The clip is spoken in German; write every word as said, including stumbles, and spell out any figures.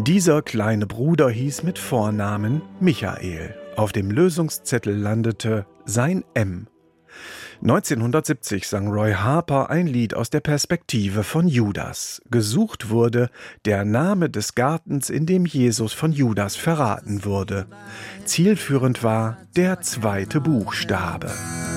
Dieser kleine Bruder hieß mit Vornamen Michael. Auf dem Lösungszettel landete sein M. neunzehnhundertsiebzig sang Roy Harper ein Lied aus der Perspektive von Judas. Gesucht wurde der Name des Gartens, in dem Jesus von Judas verraten wurde. Zielführend war der zweite Buchstabe.